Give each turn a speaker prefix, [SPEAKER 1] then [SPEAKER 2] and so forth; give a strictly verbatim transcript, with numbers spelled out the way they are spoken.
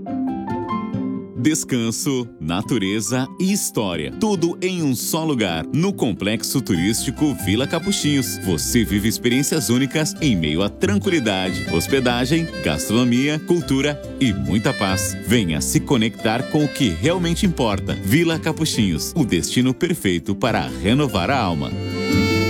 [SPEAKER 1] Descanso, natureza e história. Tudo em um só lugar. No Complexo Turístico Vila Capuchinhos. Você vive experiências únicas em meio à tranquilidade, hospedagem, gastronomia, cultura e muita paz. Venha se conectar com o que realmente importa. Vila Capuchinhos, o destino perfeito para renovar a alma.